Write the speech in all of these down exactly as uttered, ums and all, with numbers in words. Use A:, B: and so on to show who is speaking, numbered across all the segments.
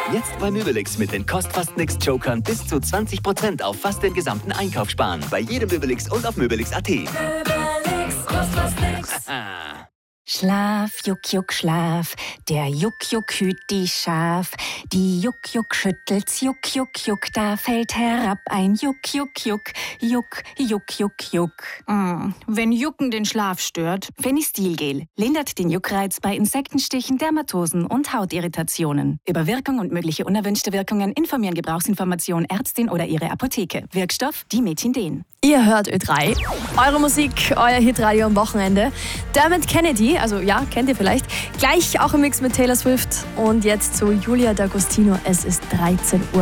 A: Jetzt bei Möbelix mit den Kost-Fast-Nix-Jokern bis zu zwanzig Prozent auf fast den gesamten Einkauf sparen. Bei jedem Möbelix und auf Möbelix Punkt at.
B: Möbelix, kost fast nix.
C: Schlaf, Juck, Juck, Schlaf, der Juck, Juck hüt die Schaf. Die Juck, Juck schüttelt's, Juck, Juck, Juck, da fällt herab ein Juck, Juck, Juck, Juck, Juck, Juck, Juck. Mm, wenn Jucken den Schlaf stört, Fenistilgel lindert den Juckreiz bei Insektenstichen, Dermatosen und Hautirritationen. Über Wirkung und mögliche unerwünschte Wirkungen informieren Gebrauchsinformation Ärztin oder ihre Apotheke. Wirkstoff Dimethin Den.
D: Ihr hört Ö drei. Eure Musik, euer Hitradio am Wochenende. Dermot Kennedy, also ja, kennt ihr vielleicht. Gleich auch im Mix mit Taylor Swift. Und jetzt zu Julia D'Agostino. Es ist dreizehn Uhr.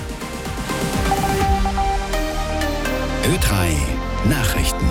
E: Ö drei Nachrichten.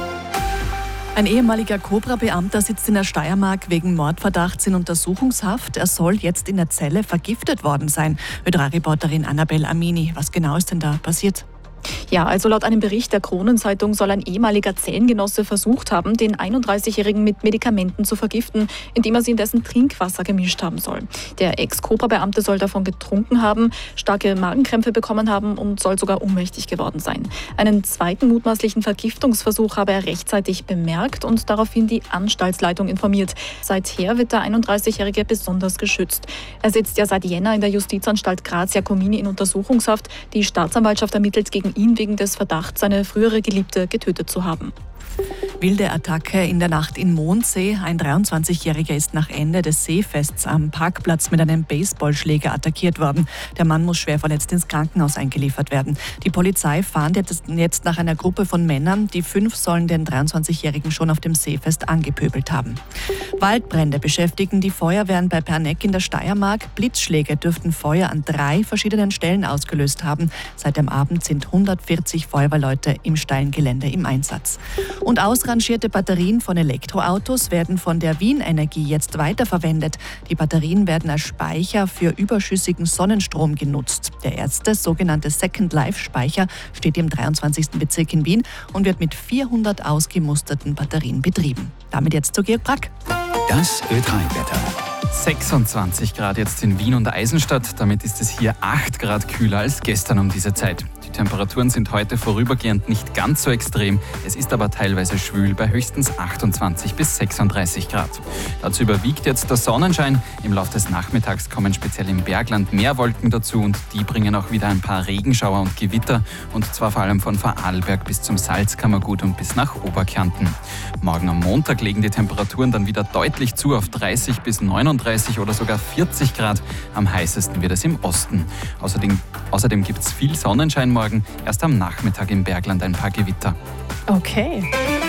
F: Ein ehemaliger Cobra-Beamter sitzt in der Steiermark wegen Mordverdachts in Untersuchungshaft. Er soll jetzt in der Zelle vergiftet worden sein. Ö drei Reporterin Annabel Amini. Was genau ist denn da passiert?
G: Ja, also laut einem Bericht der Kronenzeitung soll ein ehemaliger Zellengenosse versucht haben, den einunddreißigjährigen mit Medikamenten zu vergiften, indem er sie in dessen Trinkwasser gemischt haben soll. Der Ex-Cobra-Beamte soll davon getrunken haben, starke Magenkrämpfe bekommen haben und soll sogar ohnmächtig geworden sein. Einen zweiten mutmaßlichen Vergiftungsversuch habe er rechtzeitig bemerkt und daraufhin die Anstaltsleitung informiert. Seither wird der einunddreißigjährige besonders geschützt. Er sitzt ja seit Jänner in der Justizanstalt Graz-Jakomini in Untersuchungshaft. Die Staatsanwaltschaft ermittelt gegen ihn wegen des Verdachts, seine frühere Geliebte getötet zu haben.
F: Wilde Attacke in der Nacht in Mondsee. Ein dreiundzwanzigjähriger ist nach Ende des Seefests am Parkplatz mit einem Baseballschläger attackiert worden. Der Mann muss schwer verletzt ins Krankenhaus eingeliefert werden. Die Polizei fahndet jetzt nach einer Gruppe von Männern. Die fünf sollen den dreiundzwanzigjährigen schon auf dem Seefest angepöbelt haben. Waldbrände beschäftigen die Feuerwehren bei Perneck in der Steiermark. Blitzschläge dürften Feuer an drei verschiedenen Stellen ausgelöst haben. Seit dem Abend sind hundertvierzig Feuerwehrleute im steilen Gelände im Einsatz. Und ausrangierte Batterien von Elektroautos werden von der Wien Energie jetzt weiterverwendet. Die Batterien werden als Speicher für überschüssigen Sonnenstrom genutzt. Der erste sogenannte Second-Life-Speicher steht im dreiundzwanzigsten Bezirk in Wien und wird mit vierhundert ausgemusterten Batterien betrieben. Damit jetzt zu Georg Brack.
E: Das Ö drei Wetter.
H: sechsundzwanzig Grad jetzt in Wien und Eisenstadt. Damit ist es hier acht Grad kühler als gestern um diese Zeit. Die Temperaturen sind heute vorübergehend nicht ganz so extrem. Es ist aber teilweise schwül bei höchstens achtundzwanzig bis sechsunddreißig Grad. Dazu überwiegt jetzt der Sonnenschein. Im Laufe des Nachmittags kommen speziell im Bergland mehr Wolken dazu und die bringen auch wieder ein paar Regenschauer und Gewitter. Und zwar vor allem von Vorarlberg bis zum Salzkammergut und bis nach Oberkärnten. Morgen am Montag legen die Temperaturen dann wieder deutlich zu auf dreißig bis neununddreißig oder sogar vierzig Grad. Am heißesten wird es im Osten. Außerdem, außerdem gibt es viel Sonnenschein morgen. Erst am Nachmittag im Bergland ein paar Gewitter.
D: Okay.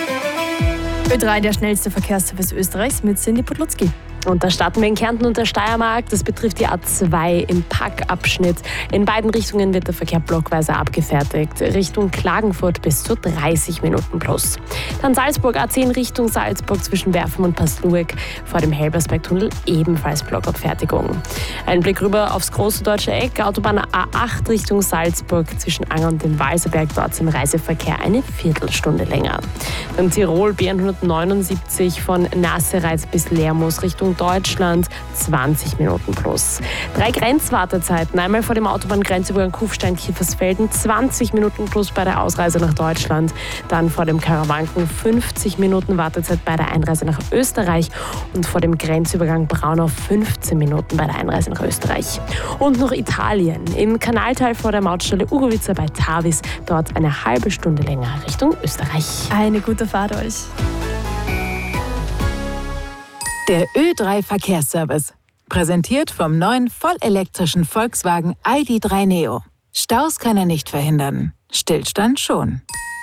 D: Ö drei, der schnellste Verkehrsservice Österreichs mit Cindy Podlutzki.
I: Und da starten wir in Kärnten und der Steiermark. Das betrifft die A zwei im Packabschnitt. In beiden Richtungen wird der Verkehr blockweise abgefertigt. Richtung Klagenfurt bis zu dreißig Minuten plus. Dann Salzburg A zehn Richtung Salzburg zwischen Werfen und Paslueck. Vor dem Helbersbergtunnel ebenfalls Blockabfertigung. Ein Blick rüber aufs große deutsche Eck. Autobahn A acht Richtung Salzburg zwischen Anger und dem Walserberg. Dort im Reiseverkehr eine Viertelstunde länger. Dann Tirol B hundertneunundsiebzig von Nassereitz bis Lermoos Richtung Deutschland, zwanzig Minuten plus. Drei Grenzwartezeiten, einmal vor dem Autobahngrenzübergang Kufstein-Kiefersfelden, zwanzig Minuten plus bei der Ausreise nach Deutschland. Dann vor dem Karawanken fünfzig Minuten Wartezeit bei der Einreise nach Österreich und vor dem Grenzübergang Braunau fünfzehn Minuten bei der Einreise nach Österreich. Und noch Italien, im Kanalteil vor der Mautstelle Ugovica bei Tavis, dort eine halbe Stunde länger Richtung Österreich.
D: Eine gute Fahrt euch.
J: Der Ö drei Verkehrsservice. Präsentiert vom neuen vollelektrischen Volkswagen I D drei Neo. Staus kann er nicht verhindern. Stillstand schon.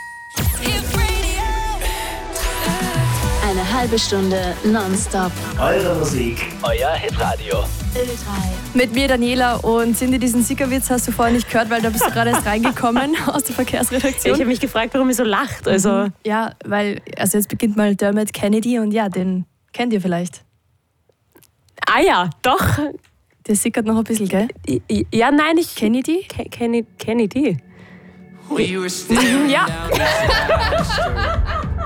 B: Eine halbe Stunde nonstop.
A: Eure Musik, euer Hitradio.
B: Ö drei.
D: Mit mir, Daniela, und Cindy, diesen Sickerwitz hast du vorher nicht gehört, weil da bist du gerade erst reingekommen aus der Verkehrsredaktion.
I: Ich habe mich gefragt, warum ihr so lacht. Also
D: ja, weil, also jetzt beginnt mal Dermot Kennedy und ja, den kennt ihr vielleicht.
I: Ah ja, doch.
D: Der sickert noch ein bisschen, gell?
I: Ja, nein, ich...
D: Kennedy?
I: Ke- Kenny, Kennedy.
B: We were staring
I: Ja.
B: down the